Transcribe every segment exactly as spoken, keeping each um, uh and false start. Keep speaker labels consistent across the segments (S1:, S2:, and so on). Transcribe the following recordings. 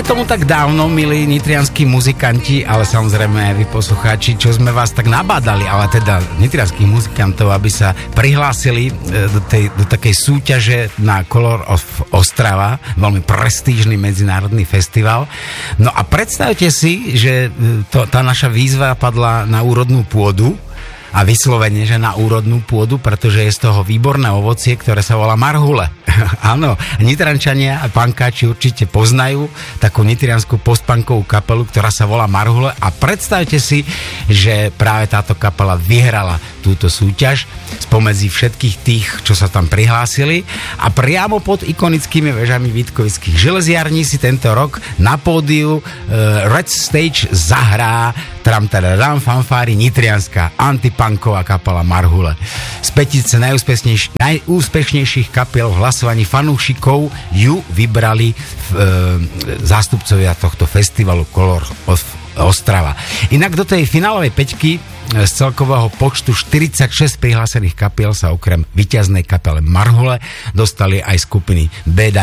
S1: je tomu tak dávno, milí nitrianskí muzikanti, ale samozrejme aj vy poslucháči, čo sme vás tak nabádali, ale teda nitrianských muzikantov, aby sa prihlásili do, tej, do takej súťaže na Color of Ostrava, veľmi prestížny medzinárodný festival. No a predstavte si, že to, tá naša výzva padla na úrodnú pôdu, a vyslovene, že na úrodnú pôdu, pretože je z toho výborné ovocie, ktoré sa volá marhule. Áno, Nitrančania a pankáči určite poznajú takú nitrianskú postpunkovú kapelu, ktorá sa volá Marhule a predstavte si, že práve táto kapela vyhrala túto súťaž spomedzi všetkých tých, čo sa tam prihlásili a priamo pod ikonickými vežami Vítkovických železiarní si tento rok na pódiu uh, Red Stage zahrá tram teda dám fanfári nitrianská antipunková kapela Marhule. Z petice najúspešnejš- najúspešnejších kapiel v hlasovaní fanúšikov ju vybrali v, e, zástupcovia tohto festivalu Color of Ostrava. Inak do tej finálovej peťky z celkového počtu štyridsaťšesť prihlásených kapiel sa okrem víťaznej kapele Marhule dostali aj skupiny B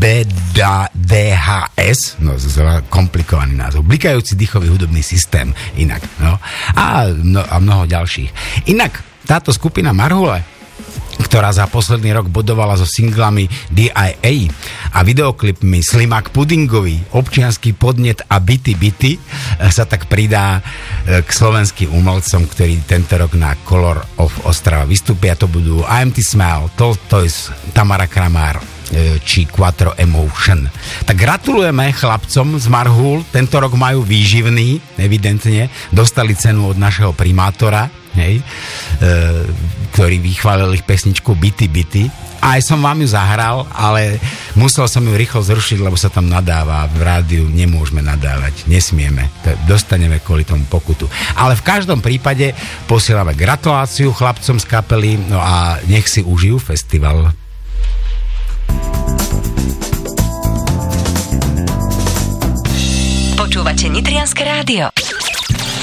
S1: D H S, no komplikovaný názov, blikajúci dýchový hudobný systém inak, no a, no, a mnoho ďalších. Inak táto skupina Marhule, ktorá za posledný rok bodovala so singlami D I A a videoklipmi Slimák Pudingový, Občiansky podnet a Bity Bity, sa tak pridá k slovenským umelcom, ktorí tento rok na Color of Ostrava vystúpia. To budú I M T Smile, Toltoys, Tamara Kramár či Quattro Emotion. Tak gratulujeme chlapcom z Marhul, tento rok majú výživný, evidentne, dostali cenu od našeho primátora, hej, e, ktorý vychválil ich pesničku Bity Bity. A aj som vám ju zahral, ale musel som ju rýchlo zrušiť, lebo sa tam nadáva. V rádiu nemôžeme nadávať, nesmieme. Dostaneme kvôli tomu pokutu. Ale v každom prípade posielame gratuláciu chlapcom z kapely, no a nech si užijú festival.
S2: Počúvate Nitrianske rádio.